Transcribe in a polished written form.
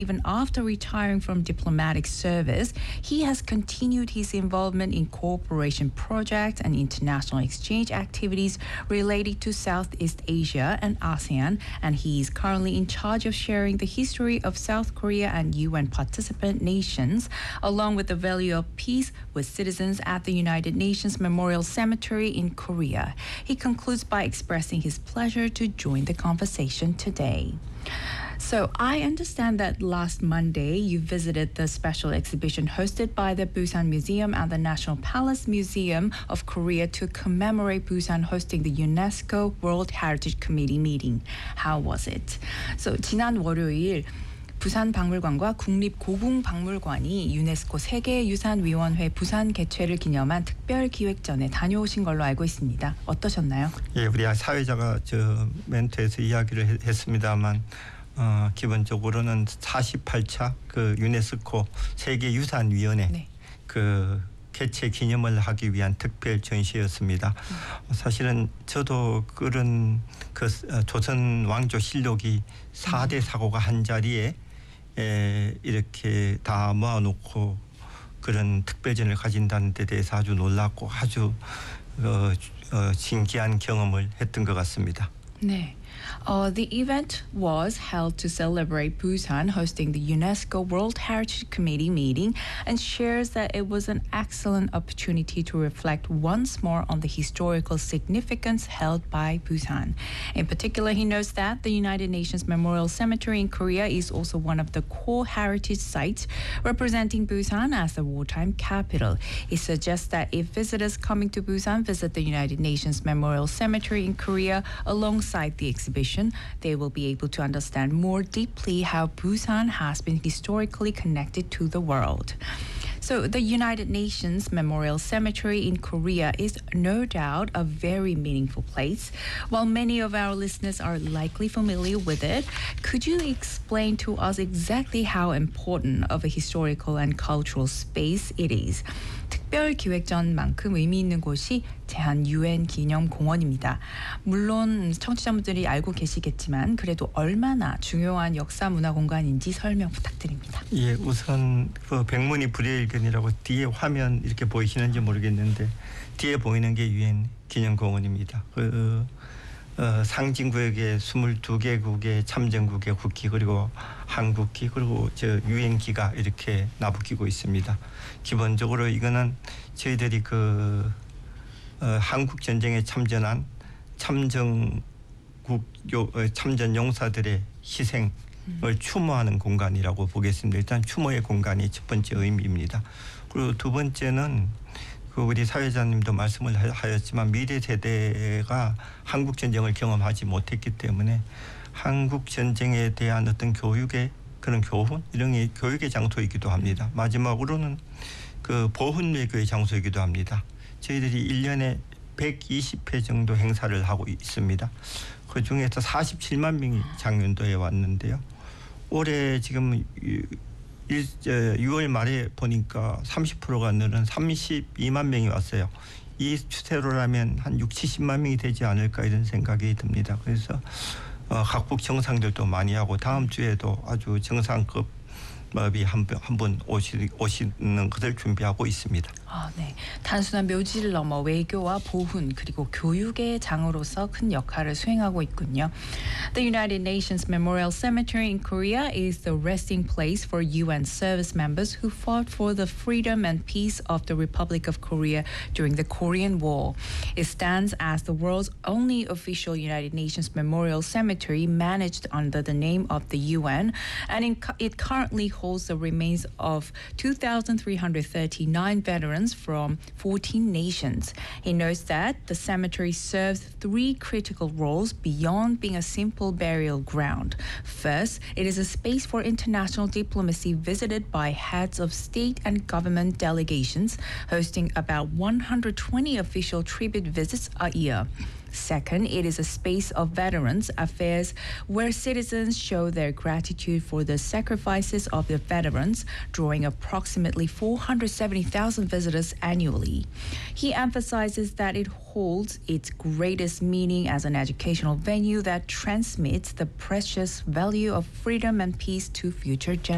Even after retiring from diplomatic service, he has continued his involvement in cooperation projects and international exchange activities related to Southeast Asia and ASEAN, and he is currently in charge of sharing the history of South Korea and UN participant nations, along with the value of peace with citizens at the United Nations Memorial Cemetery in Korea. He concludes by expressing his pleasure to join the conversation today. So I understand that last Monday you visited the special exhibition hosted by the Busan Museum and the National Palace Museum of Korea to commemorate Busan hosting the UNESCO World Heritage Committee meeting. How was it? So 지난 월요일 부산박물관과 국립고궁박물관이 유네스코 세계유산위원회 부산 개최를 기념한 특별기획전에 다녀오신 걸로 알고 있습니다. 어떠셨나요? 예, 우리 사회자가 저 멘트에서 이야기를 했습니다만 기본적으로는 48차 그 유네스코 세계유산위원회 네. 그 개최 기념을 하기 위한 특별 전시였습니다. 사실은 저도 그런 그 조선 왕조 실록이 4대 사고가 한 자리에 이렇게 다 모아놓고 그런 특별전을 가진다는 데 대해서 아주 놀랐고 아주 신기한 경험을 했던 것 같습니다. 네. The event was held to celebrate Busan hosting the UNESCO World Heritage Committee meeting and shares that it was an excellent opportunity to reflect once more on the historical significance held by Busan. In particular, he notes that the United Nations Memorial Cemetery in Korea is also one of the core heritage sites representing Busan as the wartime capital. He suggests that if visitors coming to Busan visit the United Nations Memorial Cemetery in Korea alongside the exhibition, they will be able to understand more deeply how Busan has been historically connected to the world. So the United Nations Memorial Cemetery in Korea is no doubt a very meaningful place. While many of our listeners are likely familiar with it, could you explain to us exactly how important of a historical and cultural space it is? 특별기획전만큼 의미 있는 곳이 제한 UN 기념공원입니다. 물론 청취자분들이 알고 계시겠지만 그래도 얼마나 중요한 역사 문화 공간인지 설명 부탁드립니다. 예, 우선 그 백문이 불여일견이라고 뒤에 화면 이렇게 보이시는지 모르겠는데 뒤에 보이는 게 UN 기념공원입니다. 상징구역에 22개국의 참전국의 국기 그리고 한국기 그리고 저 유엔기가 이렇게 나부끼고 있습니다. 기본적으로 이거는 저희들이 한국 전쟁에 참전한 참전 용사들의 희생을 추모하는 공간이라고 보겠습니다. 일단 추모의 공간이 첫 번째 의미입니다. 그리고 두 번째는 우리 사회자님도 말씀을 하였지만 미래 세대가 한국 전쟁을 경험하지 못했기 때문에 한국 전쟁에 대한 어떤 교육의 그런 교훈 이런 게 교육의 장소이기도 합니다. 마지막으로는 그 보훈 외교의 장소이기도 합니다. 저희들이 1년에 120회 정도 행사를 하고 있습니다. 그 중에서 47만 명이 작년도에 왔는데요. 올해 지금 6월 말에 보니까 30%가 늘은 32만 명이 왔어요. 이 추세로라면 한 70만 명이 되지 않을까 이런 생각이 듭니다. 그래서 각국 정상들도 많이 하고 다음 주에도 아주 정상급 한분 오시는 것을 준비하고 있습니다. 네. 단순한 묘지를 넘어 외교와 보훈 그리고 교육의 장으로서 큰 역할을 수행하고 있군요. The United Nations Memorial Cemetery in Korea is the resting place for UN service members who fought for the freedom and peace of the Republic of Korea during the Korean War. It stands as the world's only official United Nations Memorial Cemetery managed under the name of the UN, and it currently holds the remains of 2,339 veterans from 14 nations. He notes that the cemetery serves three critical roles beyond being a simple burial ground. First, it is a space for international diplomacy visited by heads of state and government delegations, hosting about 120 official tribute visits a year. Second, it is a space of veterans affairs where citizens show their gratitude for the sacrifices of the veterans, drawing approximately 470,000 visitors annually. He emphasizes that it holds its greatest meaning as an educational venue that transmits the precious value of freedom and peace to future generations.